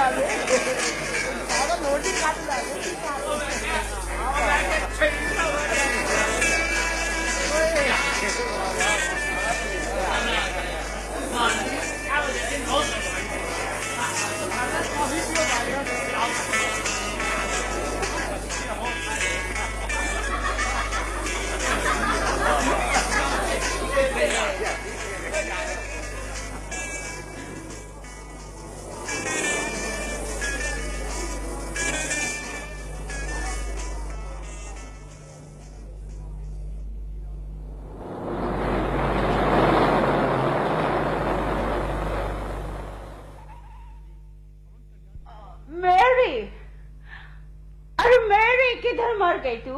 किधर मर गई तू?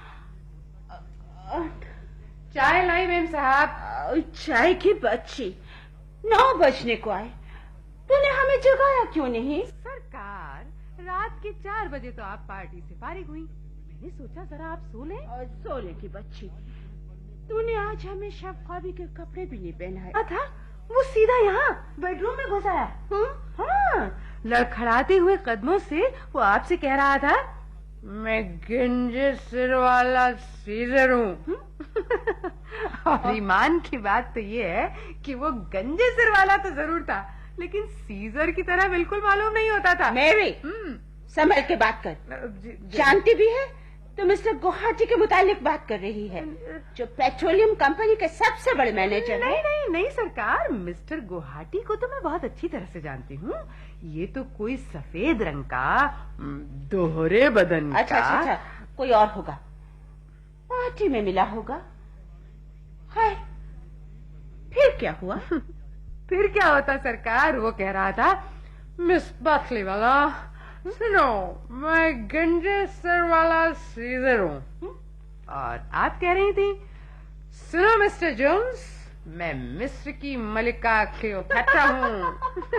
चाय लाई मेम साहब। चाय की बच्ची 9 बजने को आए, तूने हमें जगाया क्यों नहीं? सरकार, रात के 4 बजे तो आप पार्टी से फारिग हुई, मैंने सोचा जरा आप सो लें। सोने की बच्ची, तूने आज हमें शफ़क़ावी के कपड़े भी नहीं पहनाए था, वो सीधा यहाँ बेडरूम में घुस आया। हाँ, लड़खड़ाते हुए कदमों से वो आपसे कह रहा था, मैं गंजे सिर वाला सीजर हूँ। और ईमान की बात तो ये है कि वो गंजे सिर वाला तो जरूर था, लेकिन सीजर की तरह बिल्कुल मालूम नहीं होता था। मेरी संभल के बात कर, जानती भी है तो मिस्टर गुवाहाटी के मुतालिक बात कर रही है, जो पेट्रोलियम कंपनी के सबसे बड़े मैनेजर। नहीं सरकार, मिस्टर गुवाहाटी को तो मैं बहुत अच्छी तरह से जानती हूँ। ये तो कोई सफेद रंग का दोहरे बदन का। अच्छा, कोई और होगा, पार्टी में मिला होगा। है, फिर क्या हुआ? फिर क्या होता सरकार, वो कह रहा था, मिस बकली वाला सुनो, मैं गंजे सर वाला सीजर हूँ। और आप कह रही थी, सुनो मिस्टर जोन्स, मैं मिस्र की मलिका क्लियोपैट्रा हूँ।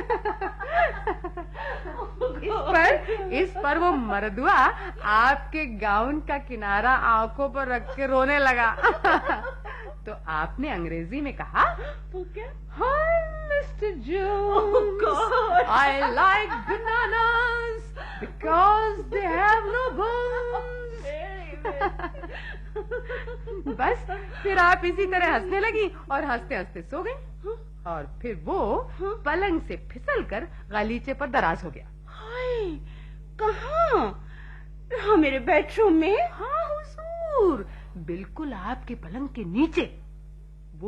इस पर वो मर्दुआ आपके गाउन का किनारा आंखों पर रख के रोने लगा। तो आपने अंग्रेजी में कहा, हाय mister Jones, I like bananas because they have no bones. बस फिर आप इसी तरह हंसने लगी और हंसते हंसते सो गई। और फिर वो पलंग से फिसलकर गलीचे पर दराज हो गया। हाय, कहाँ? हाँ, मेरे बेडरूम में। हाँ हुजूर, बिल्कुल आपके पलंग के नीचे।